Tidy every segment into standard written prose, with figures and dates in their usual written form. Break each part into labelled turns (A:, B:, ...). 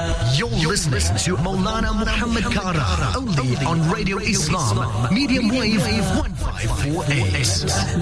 A: You're listening to Maulana Muhammad Kara, only on Radio Islam, medium wave 154 AS.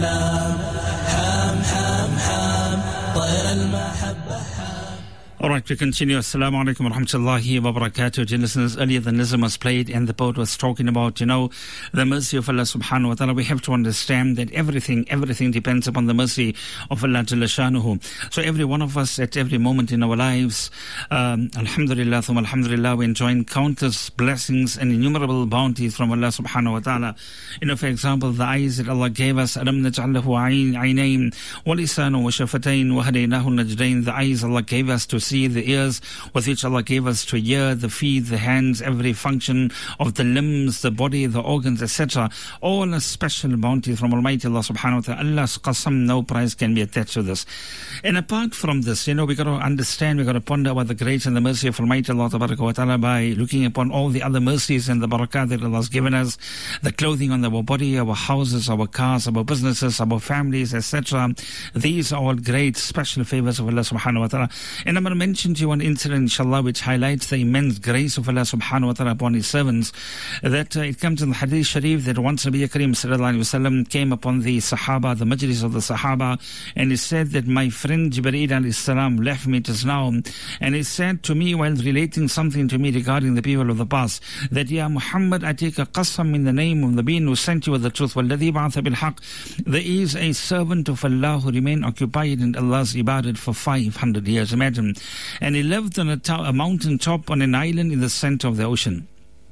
B: All right, we continue. Assalamu alaikum wa rahmatullahi wa barakatuh. Dear listeners, earlier the Nizam was played and the poet was talking about, the mercy of Allah subhanahu wa ta'ala. We have to understand that everything depends upon the mercy of Allah Jalla Shanuhu. So every one of us at every moment in our lives, alhamdulillah, thumma alhamdulillah, we enjoy countless blessings and innumerable bounties from Allah subhanahu wa ta'ala. For example, the eyes that Allah gave us, alam naj'al lahu aynayn wa lisanan wa shafatayn wa hadaynahu najdayn. The eyes Allah gave us to see, the ears with which Allah gave us to hear, the feet, the hands, every function of the limbs, the body, the organs, etc. All a special bounty from Almighty Allah subhanahu wa ta'ala. Allah's qasam, no price can be attached to this. And apart from this, we got to understand, we got to ponder about the grace and the mercy of Almighty Allah wa ta'ala by looking upon all the other mercies and the barakah that Allah has given us, the clothing on our body, our houses, our cars, our businesses, our families, etc. These are all great special favors of Allah subhanahu wa ta'ala. And I'm going to mention to you one incident, inshallah, which highlights the immense grace of Allah subhanahu wa ta'ala upon His servants. That it comes in the Hadith Sharif that once Nabi Kareem sallallahu alayhi wa sallam came upon the Sahaba, the majlis of the Sahaba, and he said that my friend Jibreel alayhi salam left me just now, and he said to me while relating something to me regarding the people of the past, that, Ya Muhammad, I take a qasam in the name of the being who sent you with the truth. وَالَّذِي بَعَثَ بِالْحَقِّ. There is a servant of Allah who remained occupied in Allah's ibadat for 500 years. Imagine. And he lived on a mountain top on an island in the center of the ocean.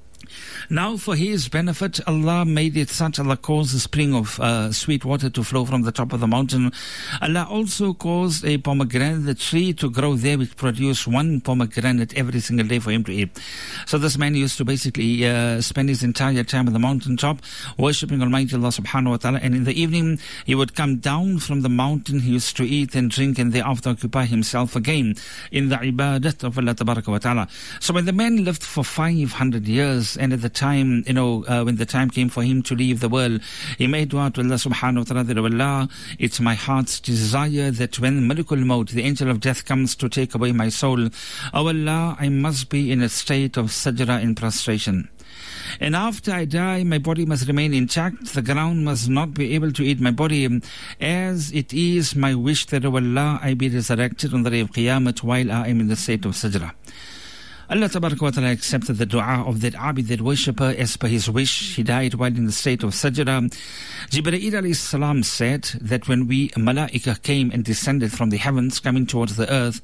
B: Now, for his benefit, Allah made it such, Allah caused a spring of sweet water to flow from the top of the mountain. Allah also caused a pomegranate tree to grow there, which produced one pomegranate every single day for him to eat. So this man used to basically spend his entire time on the mountain top, worshipping Almighty Allah subhanahu wa ta'ala. And in the evening, he would come down from the mountain. He used to eat and drink and thereafter occupy himself again in the ibadat of Allah tabaraka wa ta'ala. So when the man lived for 500 years, and at the time, when the time came for him to leave the world, he made dua to Allah subhanahu wa ta'ala that, Allah, it's my heart's desire that when Malakul Maut, the angel of death, comes to take away my soul, oh Allah, I must be in a state of sajda and prostration. And after I die, my body must remain intact. The ground must not be able to eat my body, as it is my wish that, oh Allah, I be resurrected on the day of Qiyamah while I am in the state of sajda. Allah tabaraka wa ta'ala accepted the dua of that abid, that worshipper, as per his wish. He died while in the state of sajda. Jibreel alayhi salam said that when we malaika came and descended from the heavens coming towards the earth,